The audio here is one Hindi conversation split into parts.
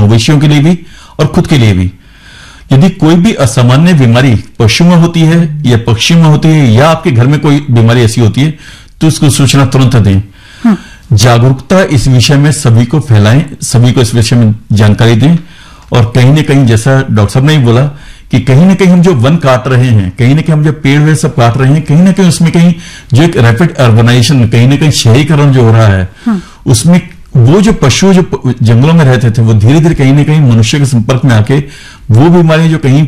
मवेशियों के लिए भी और खुद के लिए भी। यदि कोई भी असामान्य बीमारी पशु में होती है या पक्षी में होती है या आपके घर में कोई बीमारी ऐसी होती है तो उसको सूचना तुरंत दें। जागरूकता इस विषय में सभी को फैलाएं, सभी को इस विषय में जानकारी दें। और कहीं ना कहीं जैसा डॉक्टर साहब ने बोला कि कहीं ना कहीं हम जो वन काट रहे हैं, कहीं ना कहीं हम जो पेड़ वेड़ सब काट रहे हैं, कहीं ना कहीं उसमें कहीं जो एक रैपिड अर्बनाइजेशन, कहीं ना कहीं शहरीकरण जो हो रहा है, उसमें वो जो पशु जो जंगलों में रहते थे वो धीरे धीरे कहीं ना कहीं मनुष्य के संपर्क में आके वो बीमारियां जो कहीं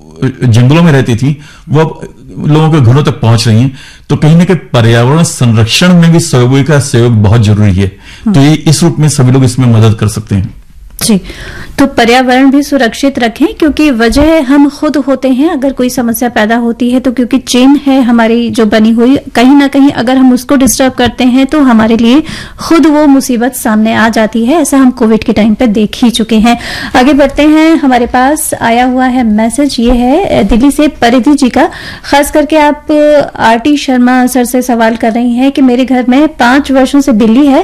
जंगलों में रहती थी वो लोगों के घरों तक पहुंच रही हैं। तो कहीं ना कहीं पर्यावरण संरक्षण में भी सहयोगी का सहयोग बहुत जरूरी है। तो ये इस रूप में सभी लोग इसमें मदद कर सकते हैं। जी, तो पर्यावरण भी सुरक्षित रखें, क्योंकि वजह हम खुद होते हैं। अगर कोई समस्या पैदा होती है तो क्योंकि चेन है हमारी जो बनी हुई, कहीं ना कहीं अगर हम उसको डिस्टर्ब करते हैं तो हमारे लिए खुद वो मुसीबत सामने आ जाती है। ऐसा हम कोविड के टाइम पे देख ही चुके हैं। आगे बढ़ते हैं, हमारे पास आया हुआ है मैसेज, ये है दिल्ली से परिधि जी का। खास करके आप आरटी शर्मा सर से सवाल कर रही हैं कि मेरे घर में 5 वर्षों से बिल्ली है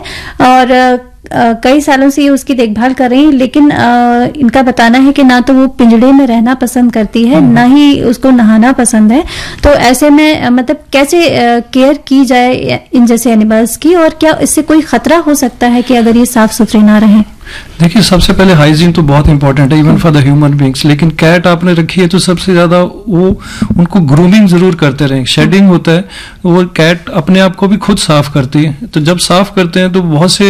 और कई सालों से ये उसकी देखभाल कर रही हैं, लेकिन इनका बताना है कि ना तो वो पिंजड़े में रहना पसंद करती है, ना ही उसको नहाना पसंद है। तो ऐसे में मतलब कैसे केयर की जाए इन जैसे एनिमल्स की, और क्या इससे कोई खतरा हो सकता है कि अगर ये साफ सुथरे ना रहें? देखिए, सबसे पहले हाइजीन तो बहुत इंपॉर्टेंट है even for the human beings. लेकिन कैट आपने रखी है तो सबसे ज्यादा वो उनको ग्रूमिंग जरूर करते रहें। शेडिंग होता है, वो कैट अपने आप को भी खुद साफ करती है। तो जब साफ करते हैं तो बहुत से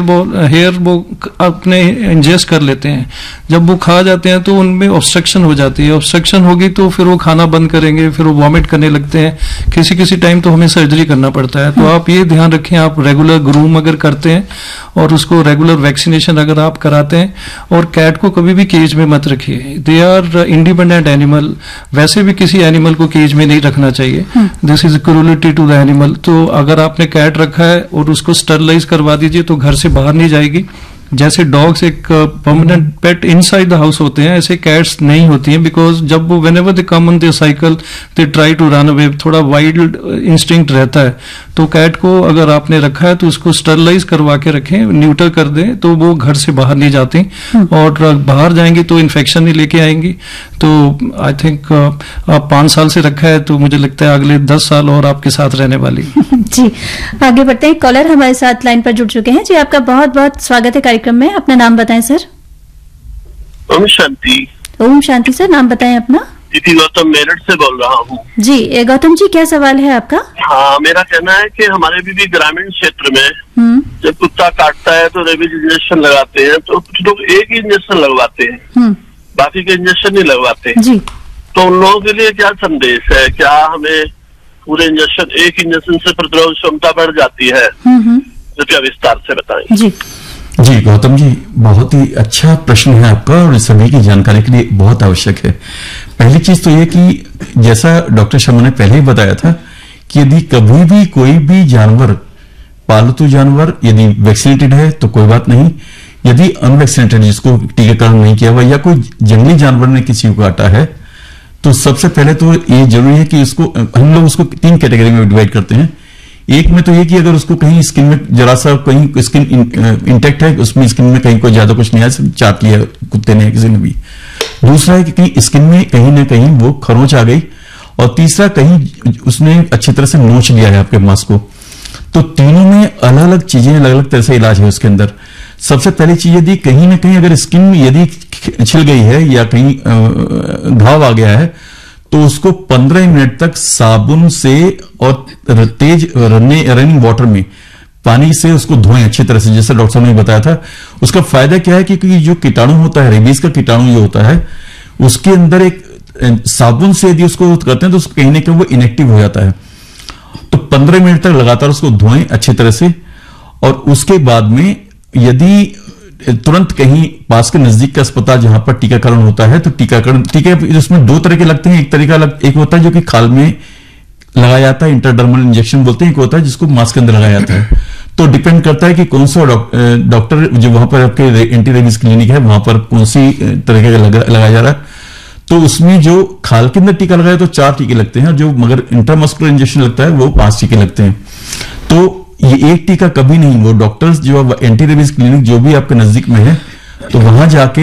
हेयर वो अपने इंजेस्ट कर लेते हैं। जब वो खा जाते हैं तो उनमें ऑब्स्ट्रक्शन हो जाती है। ऑब्स्ट्रक्शन होगी तो फिर वो खाना बंद करेंगे, फिर वो वॉमिट करने लगते हैं। किसी किसी टाइम तो हमें सर्जरी करना पड़ता है। तो आप ये ध्यान रखें, आप रेगुलर ग्रूम अगर करते हैं और उसको रेगुलर वैक्सीनेशन अगर आप कराते हैं, और कैट को कभी भी केज में मत रखिए। They are independent animal. वैसे भी किसी एनिमल को केज में नहीं रखना चाहिए। This is क्रूरलिटी to the animal. तो अगर आपने कैट रखा है और उसको स्टरलाइज करवा दीजिए तो घर से बाहर नहीं जाएगी। जैसे डॉग्स एक permanent pet inside the house होते हैं, ऐसे कैट्स नहीं होती हैं। बिकॉज जब वो whenever they come on their cycle they try to run away, थोड़ा वाइल्ड इंस्टिंक्ट रहता है। तो कैट को अगर आपने रखा है तो उसको स्टरलाइज करवा के रखें, न्यूटर कर दें, तो वो घर से बाहर नहीं जाती। और बाहर जाएंगी तो इन्फेक्शन ही लेके आएंगी। तो आई थिंक आप 5 साल से रखा है तो मुझे लगता है अगले 10 साल और आपके साथ रहने वाली। जी, आगे बढ़ते हैं। कॉलर हमारे साथ लाइन पर जुड़ चुके हैं। जी, आपका बहुत बहुत स्वागत है कार्यक्रम में। अपना नाम बताएं सर। ओम शांति। ओम शांति सर, नाम बताएं अपना। दीदी गौतम मेरठ से बोल रहा हूँ। जी गौतम जी, क्या सवाल है आपका? हाँ, मेरा कहना है कि हमारे भी ग्रामीण क्षेत्र में जब कुत्ता काटता है तो रेबीज इंजेक्शन लगाते हैं। तो कुछ लोग एक ही इंजेक्शन लगवाते हैं, बाकी के इंजेक्शन नहीं लगवाते जी। तो उन लोगों के लिए क्या संदेश है? क्या हमें पूरे इंजेक्शन, एक इंजेक्शन से प्रतिरोध क्षमता बढ़ जाती है? कृपया विस्तार से बताएं। जी गौतम जी, बहुत ही अच्छा प्रश्न है आपका और सभी की जानकारी के लिए बहुत आवश्यक है। पहली चीज तो ये कि जैसा डॉक्टर शर्मा ने पहले ही बताया था कि यदि कभी भी कोई भी जानवर, पालतू जानवर यदि वैक्सीनेटेड है तो कोई बात नहीं। यदि अनवैक्सीनेटेड, जिसको टीकाकरण नहीं किया हुआ, या कोई जंगली जानवर ने किसी को काटा है, तो सबसे पहले तो ये जरूरी है कि उसको, हम लोग उसको 3 कैटेगरी में डिवाइड करते हैं। एक में तो ये कि अगर उसको कहीं स्किन में जरा सा कहीं स्किन इंटेक्ट है, उसमें स्किन में कहीं कोई ज्यादा कुछ नहीं है, सिर्फ चाट लिया कुत्ते ने किसी ने भी। दूसरा है कि कहीं स्किन में कहीं ना कहीं वो खरोंच आ गई, और तीसरा कहीं उसने अच्छी तरह से नोच लिया है आपके मांस को। तो तीनों में अलग अलग चीजें, अलग अलग तरह से इलाज है उसके अंदर। सबसे पहली चीज, यदि कहीं ना कहीं अगर स्किन में यदि छिल गई है या कहीं घाव आ गया है तो उसको 15 मिनट तक साबुन से और तेज रनिंग वाटर में पानी से उसको धोएं अच्छी तरह से, जैसे डॉक्टर साहब ने बताया था। उसका फायदा क्या है कि जो कीटाणु होता है, रेबीज का कीटाणु जो होता है, उसके अंदर एक साबुन से यदि उसको करते हैं तो कहीं ना कहीं वो इनएक्टिव हो जाता है। तो 15 मिनट तक लगातार उसको धोएं अच्छी तरह से, और उसके बाद में यदि तुरंत कहीं पास के नजदीक का अस्पताल जहां पर टीकाकरण होता है, तो टीके उसमें 2 तरह के लगते हैं। एक होता है जो कि खाल में लगाया जाता है, इंटरडर्मल इंजेक्शन बोलते हैं। एक होता है जिसको मास्क के अंदर लगाया जाता है। तो डिपेंड करता है कि कौन सा डॉक्टर जो वहां पर आपके एंटी रेबीज क्लिनिक है वहां पर कौन सी तरह का लगाया जा रहा है। तो उसमें जो खाल के अंदर टीका लगाया तो 4 टीके लगते हैं, जो मगर इंट्रामस्कुलर इंजेक्शन लगता है वो 5 टीके लगते हैं। तो ये एक टीका कभी नहीं, वो डॉक्टर्स जो एंटी रेबीज क्लिनिक जो भी आपके नजदीक में है तो वहां जाके